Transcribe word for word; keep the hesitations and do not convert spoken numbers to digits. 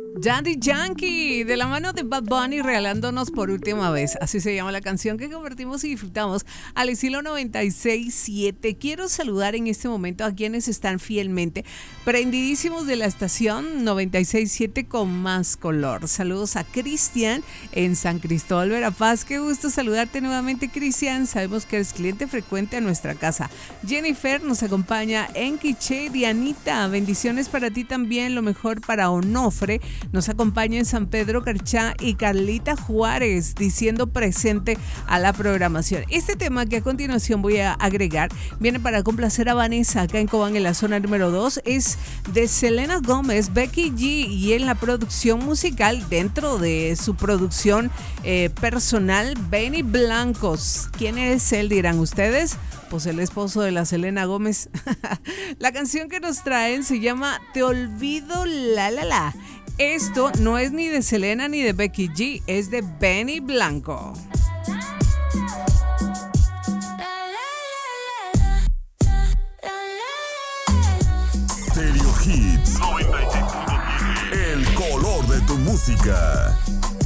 Daddy Yankee, de la mano de Bad Bunny, regalándonos por última vez. Así se llama la canción que convertimos y disfrutamos al estilo noventa y seis punto siete. Quiero saludar en este momento a quienes están fielmente prendidísimos de la estación noventa y seis punto siete con más color. Saludos a Cristian en San Cristóbal, Verapaz. Qué gusto saludarte nuevamente, Cristian. Sabemos que eres cliente frecuente a nuestra casa. Jennifer nos acompaña en Quiché. Dianita, bendiciones para ti también. Lo mejor para Onofre. Nos acompaña en San Pedro Carchá y Carlita Juárez diciendo presente a la programación. Este tema que a continuación voy a agregar viene para complacer a Vanessa acá en Cobán en la zona número dos. Es de Selena Gómez, Becky G, y en la producción musical dentro de su producción eh, personal, Benny Blancos. ¿Quién es él? Dirán ustedes. Pues el esposo de la Selena Gómez. La canción que nos traen se llama Te olvido la la la. Esto no es ni de Selena ni de Becky G, es de Benny Blanco. Stereo Hits noventa y seis punto siete. El color de tu música.